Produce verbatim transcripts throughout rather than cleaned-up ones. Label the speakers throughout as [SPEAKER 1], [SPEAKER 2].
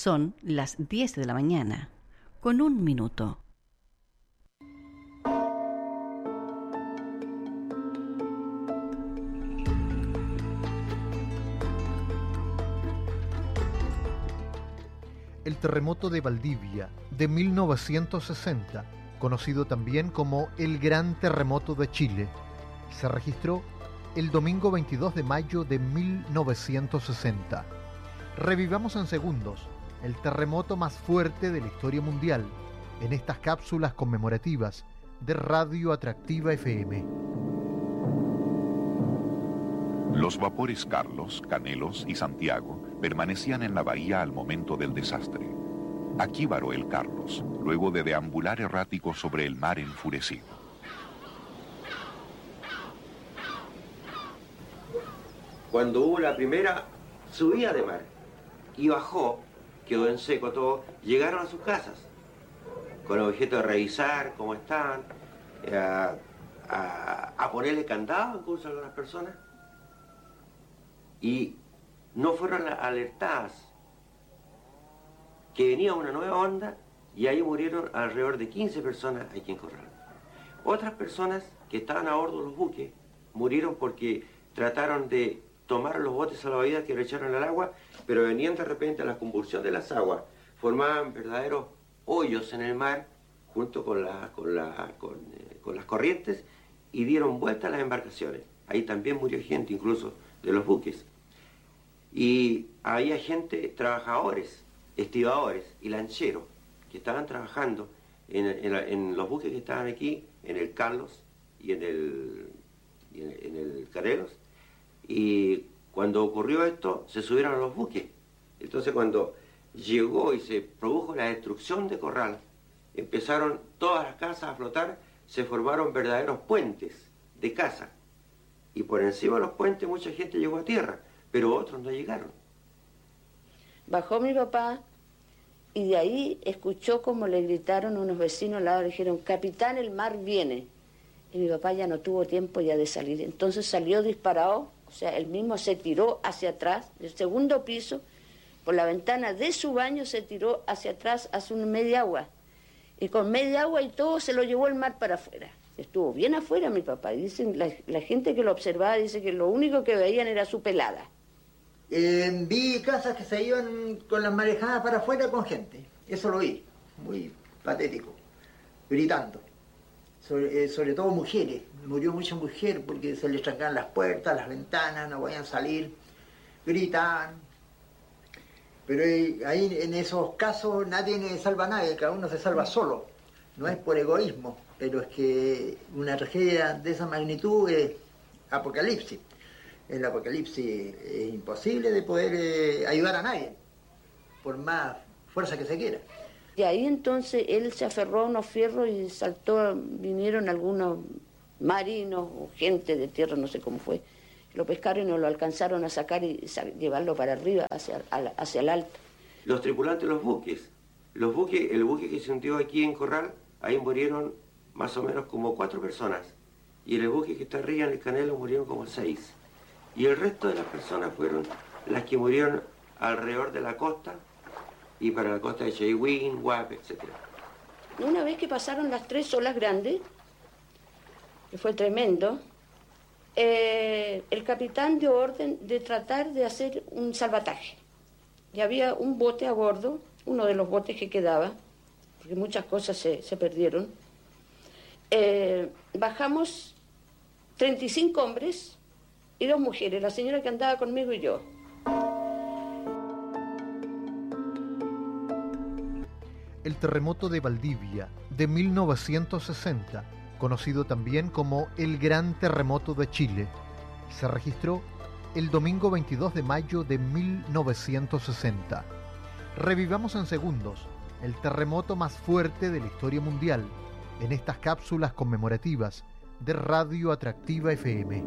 [SPEAKER 1] Son las diez de la mañana, con un minuto.
[SPEAKER 2] El terremoto de Valdivia de mil novecientos sesenta, conocido también como el Gran Terremoto de Chile, se registró el domingo veintidós de mayo de mil novecientos sesenta. Revivamos en segundos el terremoto más fuerte de la historia mundial en estas cápsulas conmemorativas de Radio Atractiva F M.
[SPEAKER 3] Los vapores Carlos, Canelos y Santiago permanecían en la bahía al momento del desastre. Aquí varó el Carlos, luego de deambular errático sobre el mar enfurecido.
[SPEAKER 4] Cuando hubo la primera subida de mar y bajó, quedó en seco todo, llegaron a sus casas con el objeto de revisar cómo estaban, a, a, a ponerle candado incluso a algunas personas, y no fueron alertadas que venía una nueva onda, y ahí murieron alrededor de quince personas aquí en Corral. Otras personas que estaban a bordo de los buques murieron porque trataron de tomar los botes salvavidas que lo echaron al agua, pero venían de repente a la convulsión de las aguas, formaban verdaderos hoyos en el mar junto con, la, con, la, con, eh, con las corrientes, y dieron vuelta a las embarcaciones. Ahí también murió gente incluso de los buques. Y había gente, trabajadores, estibadores y lancheros que estaban trabajando en, en, en los buques que estaban aquí, en el Carlos y en el, y en, en el Canelos. Y cuando ocurrió esto, se subieron a los buques. Entonces cuando llegó y se produjo la destrucción de Corral, empezaron todas las casas a flotar, se formaron verdaderos puentes de casa. Y por encima de los puentes mucha gente llegó a tierra, pero otros no llegaron.
[SPEAKER 5] Bajó mi papá y de ahí escuchó como le gritaron unos vecinos al lado, le dijeron: capitán, el mar viene. Y mi papá ya no tuvo tiempo ya de salir. Entonces salió disparado, o sea, él mismo se tiró hacia atrás, del segundo piso, por la ventana de su baño se tiró hacia atrás, hacia una media agua. Y con media agua y todo se lo llevó el mar para afuera. Estuvo bien afuera mi papá. Y dicen, la, la gente que lo observaba dice que lo único que veían era su pelada.
[SPEAKER 6] Eh, vi casas que se iban con las marejadas para afuera con gente. Eso lo vi. Muy patético. Gritando. Sobre, eh, sobre todo mujeres. Murió mucha mujer porque se les trancaban las puertas, las ventanas, no podían salir. Gritaban. Pero ahí en esos casos nadie salva a nadie, cada uno se salva solo. No es por egoísmo, pero es que una tragedia de esa magnitud es apocalipsis. El apocalipsis es imposible de poder eh, ayudar a nadie, por más fuerza que se quiera.
[SPEAKER 5] Y ahí entonces él se aferró a unos fierros y saltó, vinieron algunos marinos o gente de tierra, no sé cómo fue. Lo pescaron y no lo alcanzaron a sacar y llevarlo para arriba, hacia, hacia el alto.
[SPEAKER 4] Los tripulantes de los buques. Los buques, el buque que se hundió aquí en Corral, ahí murieron más o menos como cuatro personas. Y en el buque que está arriba en el Canelo murieron como seis. Y el resto de las personas fueron las que murieron alrededor de la costa y para la costa de Cheyhuín, Guape, etcétera.
[SPEAKER 5] Una vez que pasaron las tres olas grandes, que fue tremendo, Eh, el capitán dio orden de tratar de hacer un salvataje. Y había un bote a bordo, uno de los botes que quedaba, porque muchas cosas se, se perdieron. Eh, bajamos treinta y cinco hombres y dos mujeres, la señora que andaba conmigo y yo.
[SPEAKER 2] El terremoto de Valdivia de mil novecientos sesenta, conocido también como el Gran Terremoto de Chile, se registró el domingo veintidós de mayo de mil novecientos sesenta. Revivamos en segundos el terremoto más fuerte de la historia mundial en estas cápsulas conmemorativas de Radio Atractiva F M.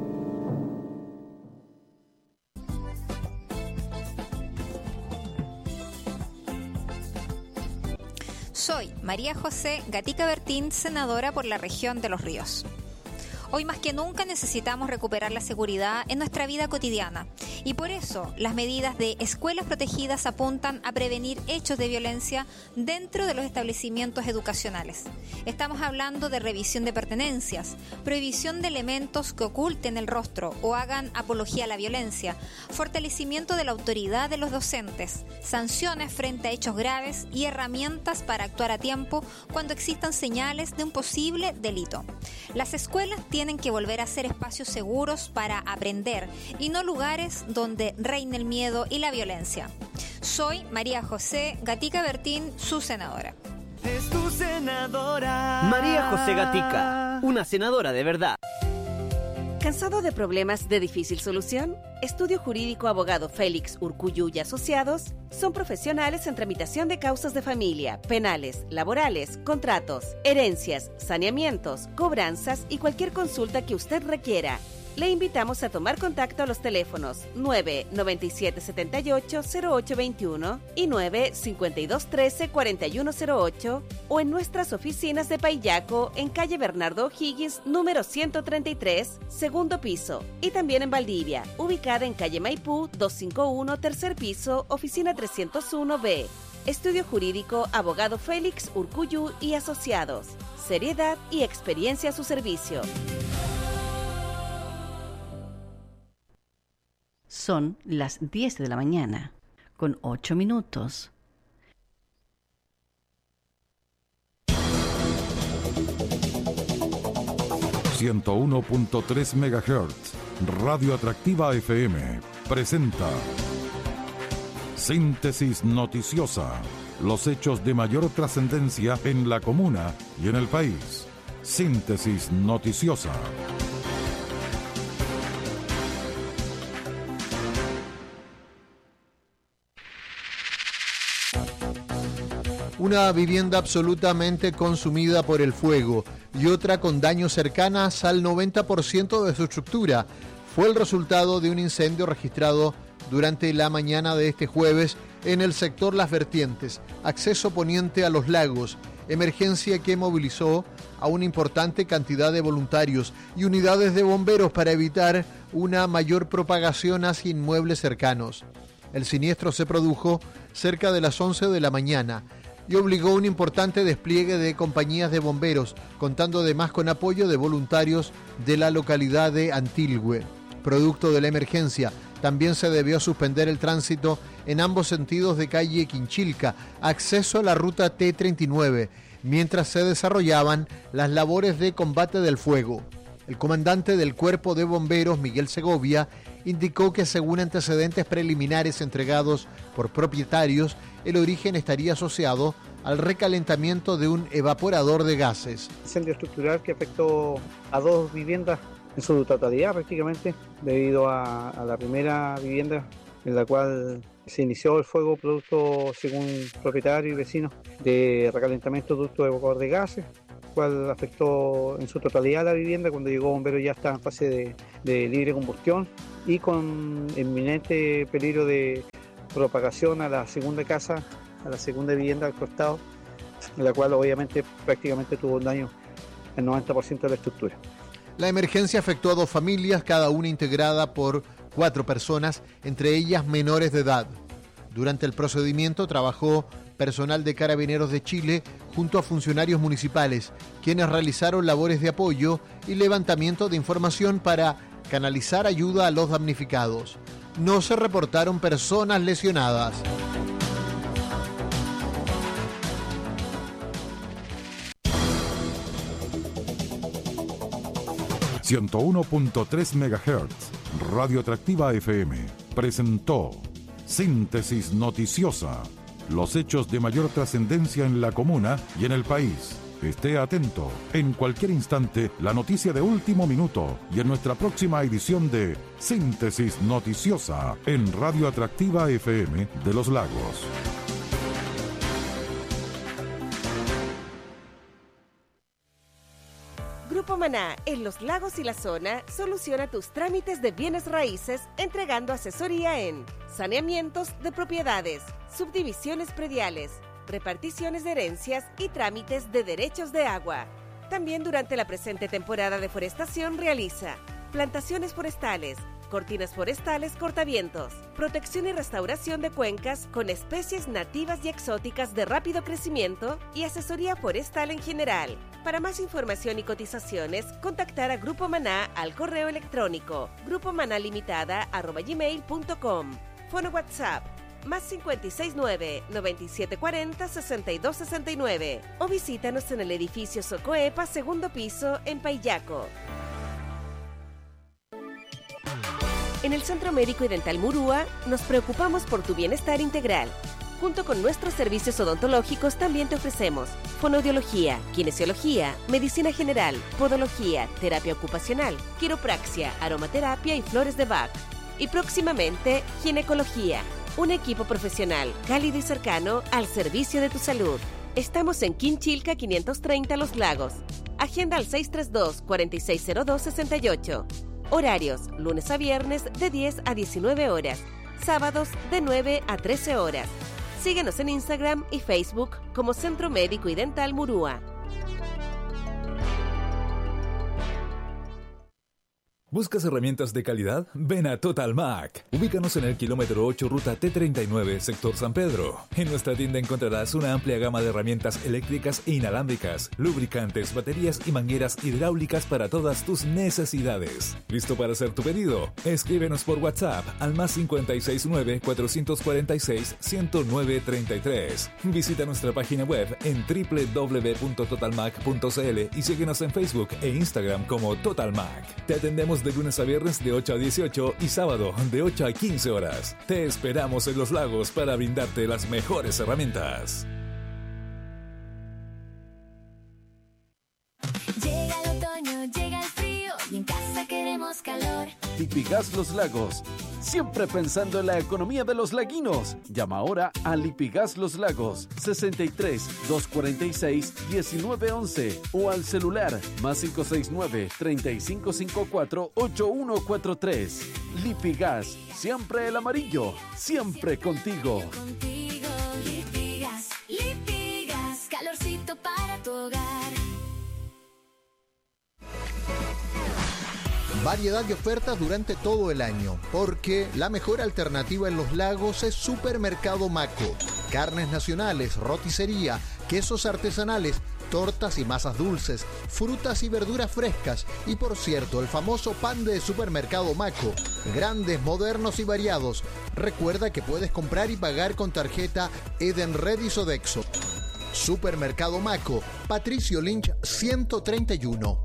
[SPEAKER 7] Soy María José Gatica Bertín, senadora por la región de Los Ríos. Hoy más que nunca necesitamos recuperar la seguridad en nuestra vida cotidiana Y por eso las medidas de escuelas protegidas apuntan a prevenir hechos de violencia dentro de los establecimientos educacionales. Estamos hablando de revisión de pertenencias, prohibición de elementos que oculten el rostro o hagan apología a la violencia, fortalecimiento de la autoridad de los docentes, sanciones frente a hechos graves y herramientas para actuar a tiempo cuando existan señales de un posible delito. Las escuelas tienen que volver a ser espacios seguros para aprender y no lugares donde reine el miedo y la violencia. Soy María José Gatica Bertín, su senadora.
[SPEAKER 8] Es tu senadora.
[SPEAKER 9] María José Gatica, una senadora de verdad.
[SPEAKER 10] ¿Cansado de problemas de difícil solución? Estudio Jurídico Abogado Félix Urcuyu y Asociados son profesionales en tramitación de causas de familia, penales, laborales, contratos, herencias, saneamientos, cobranzas y cualquier consulta que usted requiera. Le invitamos a tomar contacto a los teléfonos nueve nueve siete siete ocho cero ocho dos uno y nueve cinco dos uno tres cuatro uno cero ocho o en nuestras oficinas de Paillaco en calle Bernardo O'Higgins, número ciento treinta y tres, segundo piso, y también en Valdivia, ubicada en calle Maipú doscientos cincuenta y uno, tercer piso, oficina trescientos uno B. Estudio Jurídico Abogado Félix Urcuyu y Asociados. Seriedad y experiencia a su servicio.
[SPEAKER 1] Son las diez de la mañana, con ocho minutos.
[SPEAKER 11] ciento uno punto tres megahertz, Radio Atractiva F M, presenta Síntesis Noticiosa, los hechos de mayor trascendencia en la comuna y en el país. Síntesis Noticiosa.
[SPEAKER 2] Una vivienda absolutamente consumida por el fuego y otra con daños cercanas al noventa por ciento de su estructura fue el resultado de un incendio registrado durante la mañana de este jueves en el sector Las Vertientes, acceso poniente a Los Lagos, emergencia que movilizó a una importante cantidad de voluntarios y unidades de bomberos para evitar una mayor propagación hacia inmuebles cercanos. El siniestro se produjo cerca de las once de la mañana y obligó un importante despliegue de compañías de bomberos, contando además con apoyo de voluntarios de la localidad de Antilgüe. Producto de la emergencia, también se debió suspender el tránsito en ambos sentidos de calle Quinchilca, acceso a la ruta T treinta y nueve, mientras se desarrollaban las labores de combate del fuego. El comandante del Cuerpo de Bomberos, Miguel Segovia, indicó que según antecedentes preliminares entregados por propietarios, el origen estaría asociado al recalentamiento de un evaporador de gases.
[SPEAKER 12] Incendio estructural que afectó a dos viviendas en su totalidad prácticamente, debido a, a la primera vivienda en la cual se inició el fuego producto, según propietarios y vecinos, de recalentamiento ducto de evaporador de gases, cual afectó en su totalidad la vivienda. Cuando llegó bomberos ya estaba en fase de, de libre combustión y con inminente peligro de propagación a la segunda casa, a la segunda vivienda al costado, en la cual obviamente prácticamente tuvo un daño el noventa por ciento de la estructura.
[SPEAKER 2] La emergencia afectó a dos familias, cada una integrada por cuatro personas, entre ellas menores de edad. Durante el procedimiento trabajó personal de Carabineros de Chile junto a funcionarios municipales, quienes realizaron labores de apoyo y levantamiento de información para canalizar ayuda a los damnificados. No se reportaron personas lesionadas.
[SPEAKER 11] ciento uno punto tres megahertz, Radio Atractiva F M, presentó Síntesis Noticiosa, los hechos de mayor trascendencia en la comuna y en el país. Esté atento, en cualquier instante, la noticia de último minuto y en nuestra próxima edición de Síntesis Noticiosa en Radio Atractiva F M de Los Lagos.
[SPEAKER 10] Grupo Maná, en Los Lagos y la zona, soluciona tus trámites de bienes raíces entregando asesoría en saneamientos de propiedades, subdivisiones prediales, reparticiones de herencias y trámites de derechos de agua. También durante la presente temporada de forestación realiza plantaciones forestales, cortinas forestales cortavientos, protección y restauración de cuencas con especies nativas y exóticas de rápido crecimiento y asesoría forestal en general. Para más información y cotizaciones, contactar a Grupo Maná al correo electrónico grupomanalimitada arroba gmail punto com. Fono WhatsApp más cinco seis nueve, noventa y siete cuarenta, sesenta y dos sesenta y nueve o visítanos en el edificio Socoepa, segundo piso, en Paillaco. En el Centro Médico y Dental Murúa nos preocupamos por tu bienestar integral. Junto con nuestros servicios odontológicos también te ofrecemos fonoaudiología, kinesiología, medicina general, podología, terapia ocupacional, quiropraxia, aromaterapia y flores de Bach. Y próximamente, ginecología. Un equipo profesional, cálido y cercano, al servicio de tu salud. Estamos en Quinchilca quinientos treinta Los Lagos. Agenda al seis tres dos, cuatro seis cero dos, seis ocho. Horarios, lunes a viernes de diez a diecinueve horas. Sábados de nueve a trece horas. Síguenos en Instagram y Facebook como Centro Médico y Dental Murúa.
[SPEAKER 13] ¿Buscas herramientas de calidad? Ven a Total Mac. Ubícanos en el kilómetro ocho, ruta T treinta y nueve, sector San Pedro. En nuestra tienda encontrarás una amplia gama de herramientas eléctricas e inalámbricas, lubricantes, baterías y mangueras hidráulicas para todas tus necesidades. ¿Listo para hacer tu pedido? Escríbenos por WhatsApp al más cinco seis nueve, cuatro cuatro seis, cero nueve tres tres. Visita nuestra página web en doble u doble u doble u punto total mac punto c l y síguenos en Facebook e Instagram como Total Mac. Te atendemos de lunes a viernes de ocho a dieciocho y sábado de ocho a quince horas. Te esperamos en Los Lagos para brindarte las mejores herramientas.
[SPEAKER 14] Llega el otoño, llega el frío y en casa queremos calor.
[SPEAKER 15] Lipigas Los Lagos. Siempre pensando en la economía de los laguinos. Llama ahora a Lipigas Los Lagos sesenta y tres, doscientos cuarenta y seis, diecinueve once o al celular más cinco seis nueve, tres cinco cinco cuatro, ocho uno cuatro tres. Lipigas, siempre el amarillo, siempre contigo.
[SPEAKER 14] Contigo, Lipigas, Lipigas, calorcito para tu hogar.
[SPEAKER 2] Variedad de ofertas durante todo el año, porque la mejor alternativa en Los Lagos es Supermercado Maco. Carnes nacionales, roticería, quesos artesanales, tortas y masas dulces, frutas y verduras frescas y, por cierto, el famoso pan de Supermercado Maco. Grandes, modernos y variados. Recuerda que puedes comprar y pagar con tarjeta Edenred y Sodexo. Supermercado Maco, Patricio Lynch ciento treinta y uno.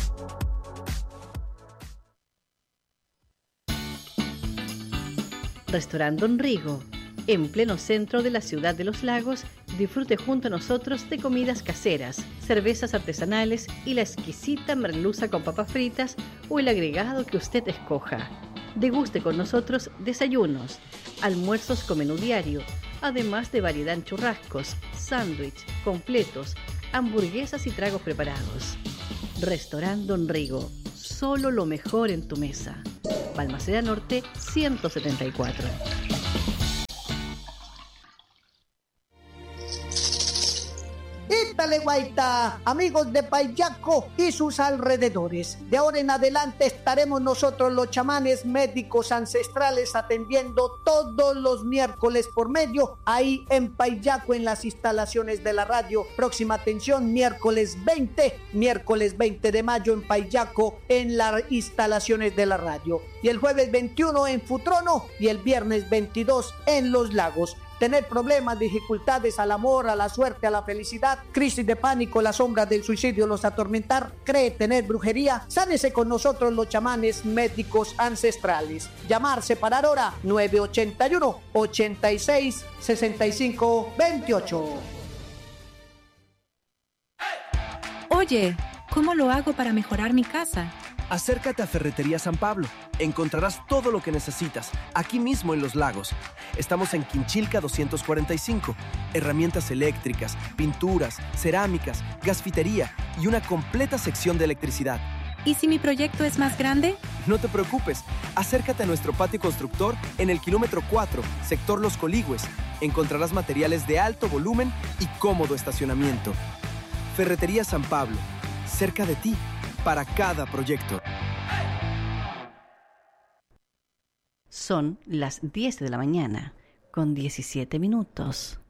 [SPEAKER 1] Restaurante Don Rigo, en pleno centro de la ciudad de Los Lagos, disfrute junto a nosotros de comidas caseras, cervezas artesanales y la exquisita merluza con papas fritas o el agregado que usted escoja. Deguste con nosotros desayunos, almuerzos con menú diario, además de variedad en churrascos, sándwich, completos, hamburguesas y tragos preparados. Restaurante Don Rigo, solo lo mejor en tu mesa. Balmaceda Norte ciento setenta y cuatro.
[SPEAKER 16] ¡Ítale, guaita! Amigos de Paillaco y sus alrededores. De ahora en adelante estaremos nosotros los chamanes médicos ancestrales atendiendo todos los miércoles por medio ahí en Paillaco en las instalaciones de la radio. Próxima atención, miércoles veinte, miércoles veinte de mayo en Paillaco en las instalaciones de la radio. Y el jueves veintiuno en Futrono y el viernes veintidós en Los Lagos. Tener problemas, dificultades al amor, a la suerte, a la felicidad, crisis de pánico, las sombras del suicidio los atormentar, cree tener brujería, sánese con nosotros los chamanes médicos ancestrales. Llamar, separar hora, nueve ochenta y uno, ochenta y seis, sesenta y cinco, veintiocho.
[SPEAKER 17] Oye, ¿cómo lo hago para mejorar mi casa?
[SPEAKER 9] Acércate a Ferretería San Pablo. Encontrarás todo lo que necesitas, aquí mismo en Los Lagos. Estamos en Quinchilca doscientos cuarenta y cinco. Herramientas eléctricas, pinturas, cerámicas, gasfitería y una completa sección de electricidad.
[SPEAKER 17] ¿Y si mi proyecto es más grande?
[SPEAKER 9] No te preocupes. Acércate a nuestro patio constructor en el kilómetro cuatro, sector Los Coligües. Encontrarás materiales de alto volumen y cómodo estacionamiento. Ferretería San Pablo, cerca de ti, para cada proyecto.
[SPEAKER 1] Son las diez de la mañana, con diecisiete minutos.